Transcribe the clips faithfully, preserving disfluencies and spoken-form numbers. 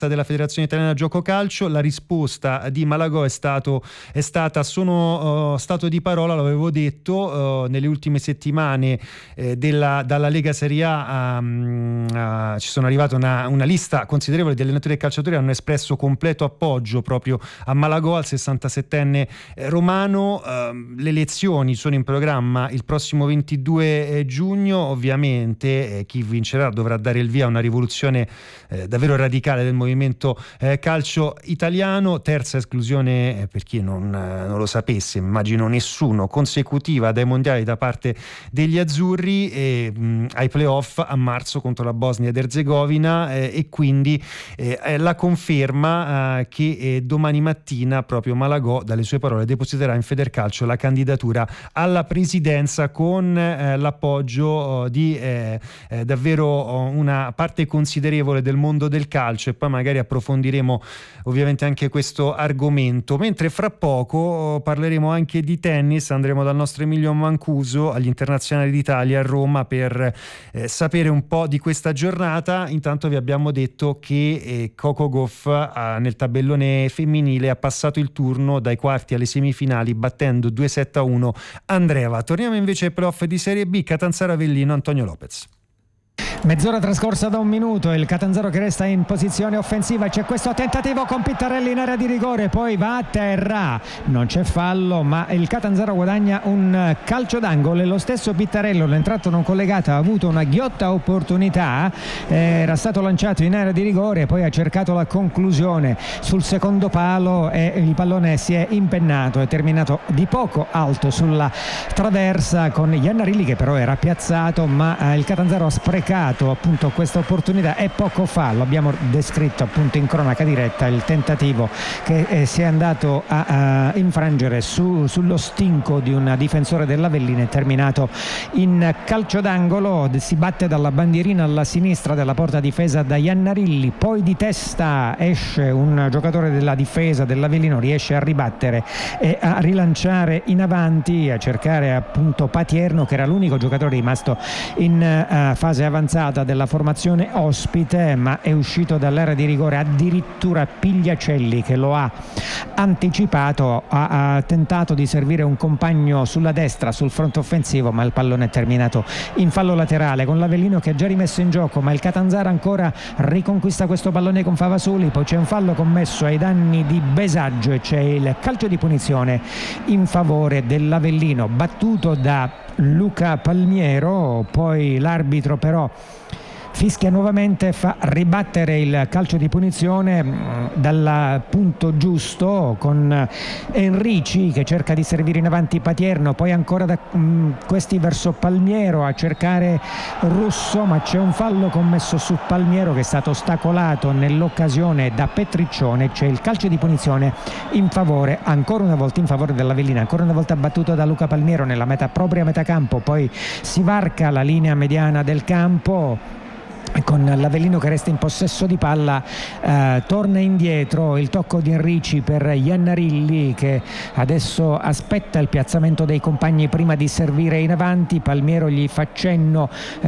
della Federazione Italiana Gioco Calcio. La risposta di Malagò è, stato, è stata: sono uh, stato di parola, l'avevo detto, uh, nelle ultime settimane eh, della, dalla Lega Serie A um, uh, ci sono arrivate una, una lista considerevole di allenatori e calciatori, hanno espresso completo appoggio proprio a Malagò, al sessantasettenne eh, romano. Uh, le elezioni sono in programma il prossimo ventidue giugno, ovviamente eh, chi vincerà dovrà dare il via a una rivoluzione eh, davvero radicale del movimento eh, calcio italiano. Terza esclusione, eh, per chi non, eh, non lo sapesse, immagino nessuno, consecutiva dai mondiali da parte degli azzurri, e, mh, ai playoff a marzo contro la Bosnia ed Erzegovina, eh, e quindi eh, la conferma eh, che eh, domani mattina proprio Malagò, dalle sue parole, depositerà in Federcalcio la candidatura alla presidenza con eh, l'appoggio oh, di eh, eh, davvero oh, una parte considerevole del mondo del calcio, e poi magari approfondiremo ovviamente anche questo argomento, mentre fra poco parleremo anche di tennis. Andremo dal nostro Emilio Mancuso agli internazionali d'Italia a Roma per eh, sapere un po' di questa giornata. Intanto vi abbiamo detto che eh, Coco Gauff eh, nel tabellone femminile ha passato il turno dai quarti alle semifinali battendo due sette a uno Andreeva. Torniamo invece ai playoff di Serie B. Catanzaro Avellino, Antonio Lopez. Mezz'ora trascorsa da un minuto, il Catanzaro che resta in posizione offensiva, c'è questo tentativo con Pittarelli in area di rigore, poi va a terra, non c'è fallo, ma il Catanzaro guadagna un calcio d'angolo, e lo stesso Pittarello, l'entrato non collegato, ha avuto una ghiotta opportunità, era stato lanciato in area di rigore, poi ha cercato la conclusione sul secondo palo e il pallone si è impennato, è terminato di poco alto sulla traversa con Iannarilli che però era piazzato, ma il Catanzaro ha sprecato appunto questa opportunità, e poco fa lo abbiamo descritto appunto in cronaca diretta, il tentativo che eh, si è andato a, a infrangere su, sullo stinco di un difensore dell'Avellino, è terminato in calcio d'angolo. Si batte dalla bandierina alla sinistra della porta difesa da Iannarilli, poi di testa esce un giocatore della difesa dell'Avellino, riesce a ribattere e a rilanciare in avanti, a cercare appunto Patierno, che era l'unico giocatore rimasto in uh, fase avanzata della formazione ospite, ma è uscito dall'area di rigore addirittura Pigliacelli, che lo ha anticipato, ha, ha tentato di servire un compagno sulla destra sul fronte offensivo, ma il pallone è terminato in fallo laterale con l'Avellino che ha già rimesso in gioco, ma il Catanzaro ancora riconquista questo pallone con Favasuli, poi c'è un fallo commesso ai danni di Besaggio e c'è il calcio di punizione in favore dell'Avellino battuto da Luca Palmiero. Poi l'arbitro però fischia nuovamente, fa ribattere il calcio di punizione dal punto giusto con Enrici che cerca di servire in avanti Patierno, poi ancora da um, questi verso Palmiero a cercare Russo, ma c'è un fallo commesso su Palmiero che è stato ostacolato nell'occasione da Petriccione. C'è il calcio di punizione in favore, ancora una volta in favore dell'Avellino, ancora una volta battuto da Luca Palmiero nella meta propria metà campo, poi si varca la linea mediana del campo con l'Avellino che resta in possesso di palla, eh, torna indietro il tocco di Enrici per Iannarilli che adesso aspetta il piazzamento dei compagni prima di servire in avanti. Palmiero gli fa cenno,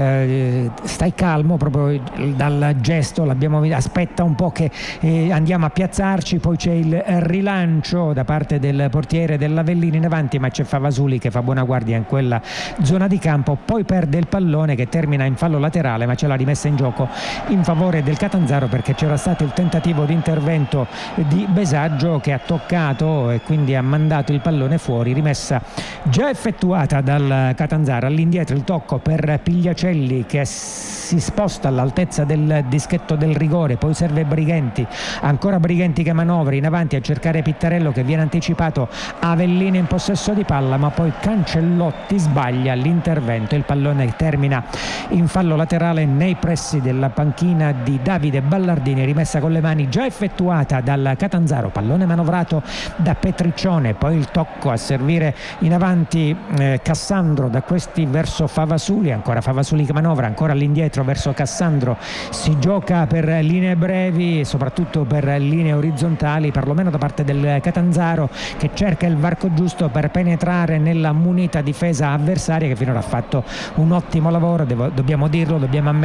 eh, stai calmo, proprio dal gesto l'abbiamo visto, aspetta un po' che eh, andiamo a piazzarci, poi c'è il rilancio da parte del portiere dell'Avellino in avanti, ma c'è Favasuli che fa buona guardia in quella zona di campo, poi perde il pallone che termina in fallo laterale, ma ce l'ha rimessa in gioco in favore del Catanzaro perché c'era stato il tentativo di intervento di Besaggio che ha toccato e quindi ha mandato il pallone fuori, rimessa già effettuata dal Catanzaro. All'indietro il tocco per Pigliacelli che si sposta all'altezza del dischetto del rigore, poi serve Brighenti, ancora Brighenti che manovra in avanti a cercare Pittarello che viene anticipato, Avellino in possesso di palla ma poi Cancellotti sbaglia l'intervento, il pallone termina in fallo laterale nei pressi della panchina di Davide Ballardini, rimessa con le mani già effettuata dal Catanzaro, pallone manovrato da Petriccione, poi il tocco a servire in avanti eh, Cassandro, da questi verso Favasuli, ancora Favasuli che manovra, ancora all'indietro verso Cassandro, si gioca per linee brevi e soprattutto per linee orizzontali, perlomeno da parte del Catanzaro che cerca il varco giusto per penetrare nella munita difesa avversaria che finora ha fatto un ottimo lavoro, devo, dobbiamo dirlo, dobbiamo ammetterlo.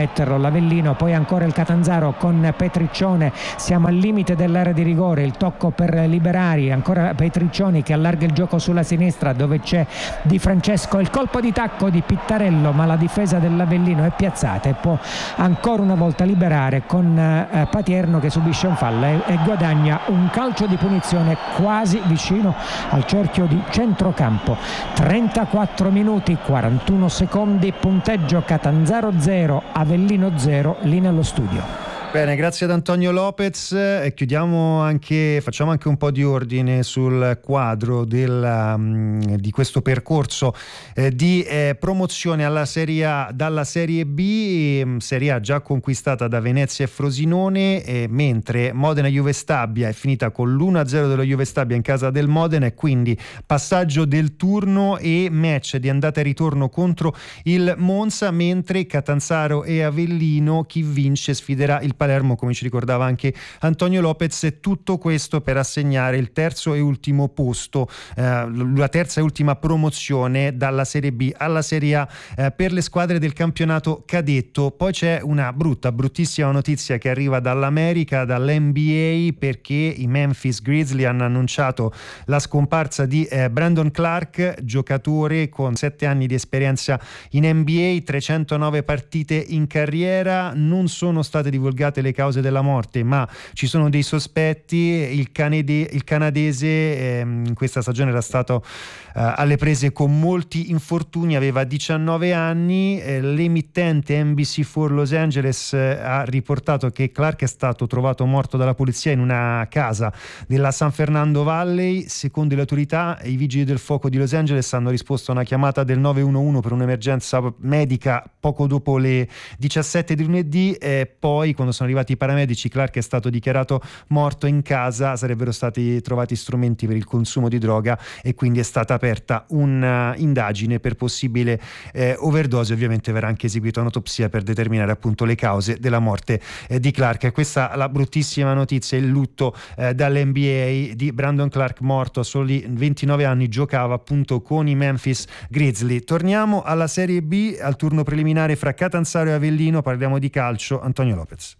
l'Avellino, poi ancora il Catanzaro con Petriccione, siamo al limite dell'area di rigore, il tocco per Liberari, ancora Petriccioni che allarga il gioco sulla sinistra dove c'è Di Francesco, il colpo di tacco di Pittarello, ma la difesa dell'Avellino è piazzata e può ancora una volta liberare con eh, Patierno che subisce un fallo e, e guadagna un calcio di punizione quasi vicino al cerchio di centrocampo. Trentaquattro minuti quarantuno secondi, punteggio Catanzaro zero Avellino zero, lì nello studio. Bene, grazie ad Antonio Lopez. E chiudiamo anche, facciamo anche un po' di ordine sul quadro del, um, di questo percorso eh, di eh, promozione alla Serie A dalla Serie B, Serie A già conquistata da Venezia e Frosinone, eh, mentre Modena Juve Stabia è finita con l'uno a zero dello Juve Stabia in casa del Modena e quindi passaggio del turno e match di andata e ritorno contro il Monza, mentre Catanzaro e Avellino, chi vince sfiderà il Palermo, come ci ricordava anche Antonio Lopez, e tutto questo per assegnare il terzo e ultimo posto, eh, la terza e ultima promozione dalla Serie B alla Serie A eh, per le squadre del campionato cadetto. Poi c'è una brutta, bruttissima notizia che arriva dall'America, dall'N B A, perché i Memphis Grizzlies hanno annunciato la scomparsa di eh, Brandon Clark, giocatore con sette anni di esperienza in N B A, trecentonove partite in carriera. Non sono state divulgate le cause della morte, ma ci sono dei sospetti. Il, canade- il canadese eh, in questa stagione era stato eh, alle prese con molti infortuni, aveva diciannove anni. Eh, l'emittente N B C quattro Los Angeles eh, ha riportato che Clark è stato trovato morto dalla polizia in una casa della San Fernando Valley. Secondo le autorità, i vigili del fuoco di Los Angeles hanno risposto a una chiamata del nove uno uno per un'emergenza medica poco dopo le diciassette di lunedì. E poi, quando sono arrivati i paramedici, Clark è stato dichiarato morto in casa. Sarebbero stati trovati strumenti per il consumo di droga e quindi è stata aperta un'indagine per possibile eh, overdose. Ovviamente verrà anche eseguita un'autopsia per determinare appunto le cause della morte eh, di Clark. Questa è la bruttissima notizia, il lutto eh, dall'N B A di Brandon Clark, morto a soli ventinove anni, giocava appunto con i Memphis Grizzlies. Torniamo alla Serie B, al turno preliminare fra Catanzaro e Avellino, parliamo di calcio. Antonio Lopez.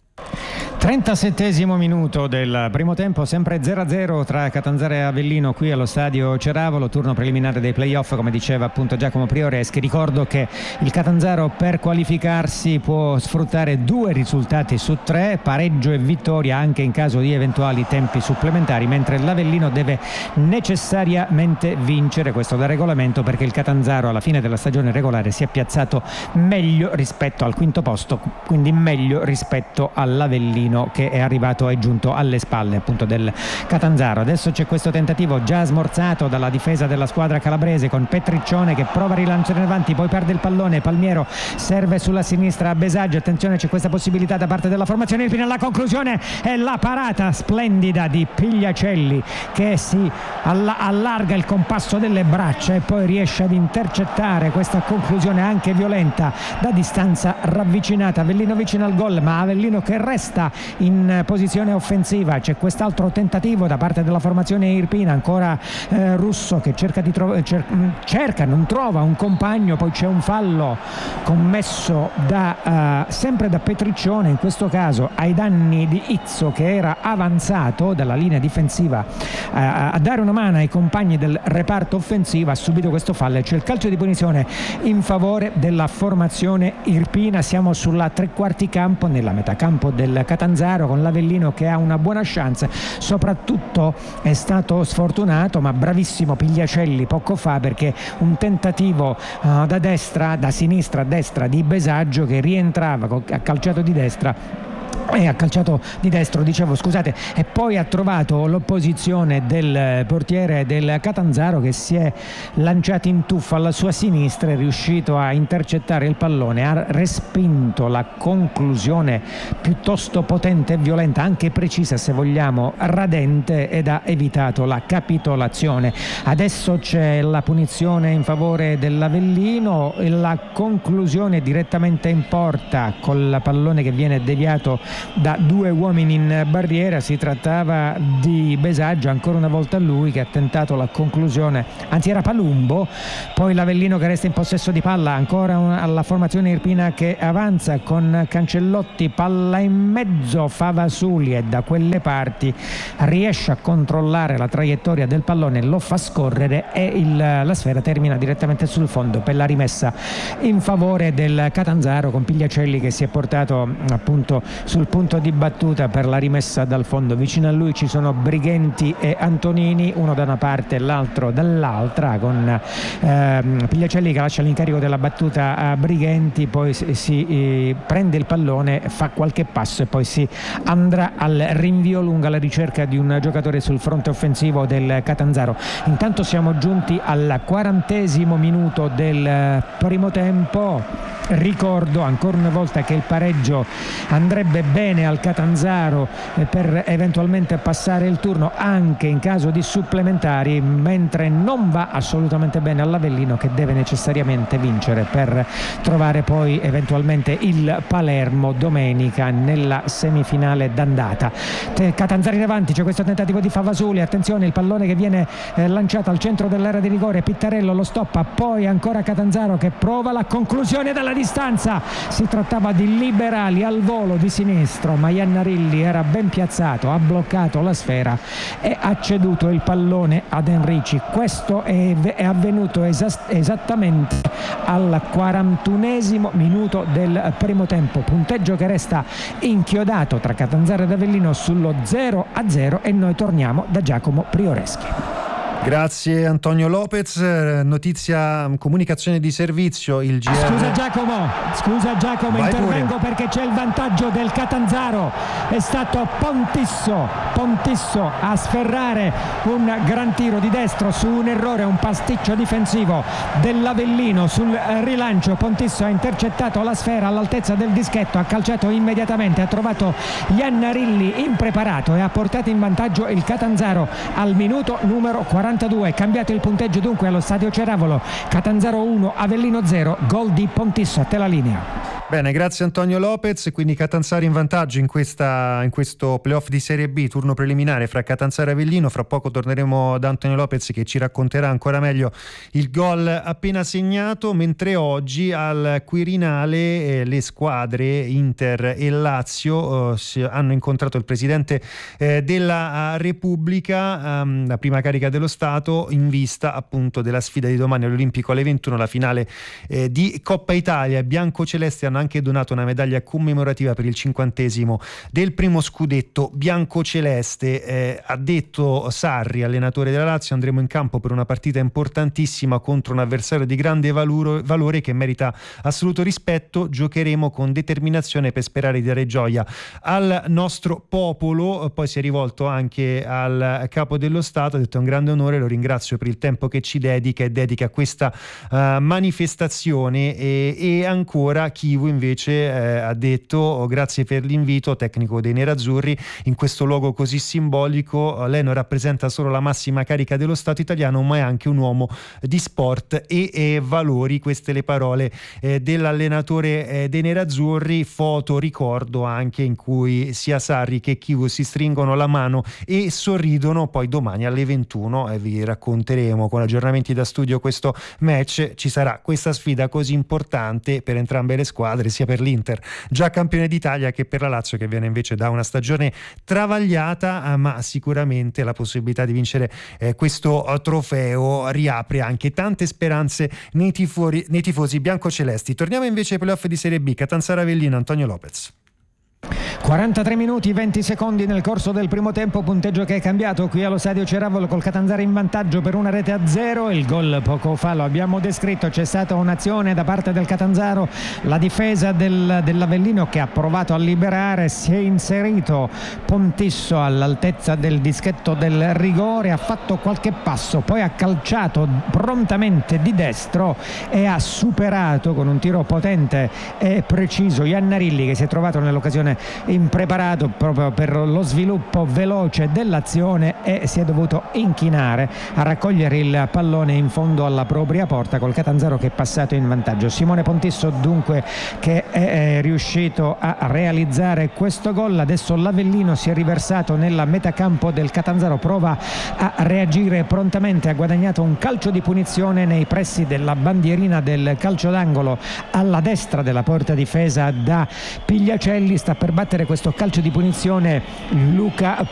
trentasettesimo minuto del primo tempo, sempre zero a zero tra Catanzaro e Avellino qui allo stadio Ceravolo, turno preliminare dei playoff, come diceva appunto Giacomo Prioreschi. Ricordo che il Catanzaro per qualificarsi può sfruttare due risultati su tre, pareggio e vittoria anche in caso di eventuali tempi supplementari, mentre l'Avellino deve necessariamente vincere, questo da regolamento, perché il Catanzaro alla fine della stagione regolare si è piazzato meglio rispetto al quinto posto, quindi meglio rispetto all'Avellino che è arrivato e giunto alle spalle appunto del Catanzaro. Adesso c'è questo tentativo già smorzato dalla difesa della squadra calabrese con Petriccione che prova a rilanciare in avanti, poi perde il pallone. Palmiero serve sulla sinistra a Besagio, attenzione, c'è questa possibilità da parte della formazione Irpina. La conclusione è la parata splendida di Pigliacelli che si alla- allarga il compasso delle braccia e poi riesce ad intercettare questa conclusione anche violenta da distanza ravvicinata. Avellino vicino al gol, ma Avellino che resta in posizione offensiva. C'è quest'altro tentativo da parte della formazione Irpina, ancora eh, Russo che cerca di tro- cer- cerca, non trova un compagno, poi c'è un fallo commesso da, uh, sempre da Petriccione, in questo caso ai danni di Izzo che era avanzato dalla linea difensiva uh, a dare una mano ai compagni del reparto offensivo. Ha subito questo fallo e c'è il calcio di punizione in favore della formazione Irpina. Siamo sulla tre quarti campo, nella metà campo del Catanzaro, con l'Avellino che ha una buona chance, soprattutto è stato sfortunato ma bravissimo Pigliacelli poco fa, perché un tentativo uh, da destra, da sinistra a destra di Besagio che rientrava, ha calciato di destra e ha calciato di destro, dicevo scusate, e poi ha trovato l'opposizione del portiere del Catanzaro che si è lanciato in tuffa alla sua sinistra, è riuscito a intercettare il pallone, ha respinto la conclusione piuttosto potente e violenta, anche precisa se vogliamo, radente, ed ha evitato la capitolazione. Adesso c'è la punizione in favore dell'Avellino e la conclusione direttamente in porta col pallone che viene deviato da due uomini in barriera. Si trattava di Besaggio, ancora una volta lui che ha tentato la conclusione, anzi era Palumbo. Poi l'Avellino che resta in possesso di palla, ancora una, alla formazione irpina che avanza con Cancellotti, palla in mezzo, Favasuli, e da quelle parti riesce a controllare la traiettoria del pallone, lo fa scorrere e il, la sfera termina direttamente sul fondo per la rimessa in favore del Catanzaro, con Pigliacelli che si è portato appunto sul punto di battuta per la rimessa dal fondo. Vicino a lui ci sono Brighenti e Antonini, uno da una parte e l'altro dall'altra, con ehm, Pigliacelli che lascia l'incarico della battuta a Brighenti, poi si, si eh, prende il pallone, fa qualche passo e poi si andrà al rinvio lungo alla ricerca di un giocatore sul fronte offensivo del Catanzaro. Intanto siamo giunti al quarantesimo minuto del primo tempo. Ricordo ancora una volta che il pareggio andrebbe bene al Catanzaro per eventualmente passare il turno anche in caso di supplementari, mentre non va assolutamente bene all'Avellino, che deve necessariamente vincere per trovare poi eventualmente il Palermo domenica nella semifinale d'andata. Catanzaro in avanti, c'è questo tentativo di Favasuli, attenzione, il pallone che viene eh, lanciato al centro dell'area di rigore, Pittarello lo stoppa, poi ancora Catanzaro che prova la conclusione dalla distanza. Si trattava di Liberali al volo di sinistro, ma Iannarilli era ben piazzato, ha bloccato la sfera e ha ceduto il pallone ad Enrici. Questo è, è avvenuto esas- esattamente al quarantunesimo minuto del primo tempo, punteggio che resta inchiodato tra Catanzaro ed Avellino sullo zero a zero, e noi torniamo da Giacomo Prioreschi. Grazie Antonio Lopez. Notizia, comunicazione di servizio, il G R. Scusa Giacomo, scusa Giacomo, Vai intervengo pure. perché c'è il vantaggio del Catanzaro. È stato Pontisso, Pontisso a sferrare un gran tiro di destro su un errore, un pasticcio difensivo dell'Avellino. Sul rilancio Pontisso ha intercettato la sfera all'altezza del dischetto, ha calciato immediatamente, ha trovato Iannarilli impreparato e ha portato in vantaggio il Catanzaro al minuto numero quarantadue. Cambiato il punteggio dunque allo Stadio Ceravolo, Catanzaro uno, Avellino zero, gol di Pontisso. A te la linea. Bene, grazie Antonio Lopez. Quindi Catanzaro in vantaggio in, questa, in questo playoff di Serie B, turno preliminare fra Catanzaro e Avellino. Fra poco torneremo da Antonio Lopez che ci racconterà ancora meglio il gol appena segnato, mentre oggi al Quirinale eh, le squadre Inter e Lazio eh, si, hanno incontrato il Presidente eh, della Repubblica, ehm, la prima carica dello Stato, in vista appunto della sfida di domani all'Olimpico alle ventuno, la finale eh, di Coppa Italia. Biancocelesti hanno anche donato una medaglia commemorativa per il cinquantesimo del primo scudetto biancoceleste. Eh, ha detto Sarri, allenatore della Lazio: andremo in campo per una partita importantissima contro un avversario di grande valore, valore che merita assoluto rispetto. Giocheremo con determinazione per sperare di dare gioia al nostro popolo. Poi si è rivolto anche al capo dello Stato, ha detto: è un grande onore, lo ringrazio per il tempo che ci dedica e dedica a questa uh, manifestazione. E, e ancora Chivu invece eh, ha detto: oh, grazie per l'invito, tecnico dei nerazzurri, in questo luogo così simbolico. Lei non rappresenta solo la massima carica dello Stato italiano, ma è anche un uomo di sport e, e valori. Queste le parole eh, dell'allenatore eh, dei nerazzurri. Foto ricordo anche in cui sia Sarri che Chivu si stringono la mano e sorridono. Poi domani alle ventuno eh, vi racconteremo con aggiornamenti da studio questo match. Ci sarà questa sfida così importante per entrambe le squadre, sia per l'Inter, già campione d'Italia, che per la Lazio, che viene invece da una stagione travagliata, ma sicuramente la possibilità di vincere eh, questo trofeo riapre anche tante speranze nei, tifori, nei tifosi biancocelesti. Torniamo invece ai playoff di Serie B, Catanzaro Avellino, Antonio Lopez. quarantatré minuti venti secondi nel corso del primo tempo, punteggio che è cambiato qui allo Stadio Ceravolo col Catanzaro in vantaggio per una rete a zero. Il gol poco fa lo abbiamo descritto, c'è stata un'azione da parte del Catanzaro, la difesa del, dell'Avellino che ha provato a liberare, si è inserito Pontisso all'altezza del dischetto del rigore, ha fatto qualche passo, poi ha calciato prontamente di destro e ha superato con un tiro potente e preciso Iannarilli, che si è trovato nell'occasione impreparato proprio per lo sviluppo veloce dell'azione e si è dovuto inchinare a raccogliere il pallone in fondo alla propria porta, col Catanzaro che è passato in vantaggio. Simone Pontisso dunque che è riuscito a realizzare questo gol. Adesso l'Avellino si è riversato nella metacampo del Catanzaro, prova a reagire prontamente, ha guadagnato un calcio di punizione nei pressi della bandierina del calcio d'angolo alla destra della porta difesa da Pigliacelli. Sta per battere questo calcio di punizione Luca